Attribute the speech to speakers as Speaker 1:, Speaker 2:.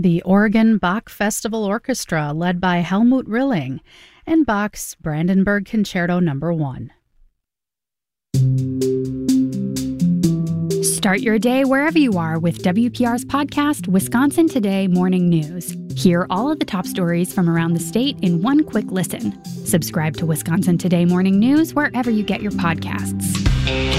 Speaker 1: the Oregon Bach Festival Orchestra, led by Helmut Rilling, and Bach's Brandenburg Concerto No. 1.
Speaker 2: Start your day wherever you are with WPR's podcast, Wisconsin Today Morning News. Hear all of the top stories from around the state in one quick listen. Subscribe to Wisconsin Today Morning News wherever you get your podcasts.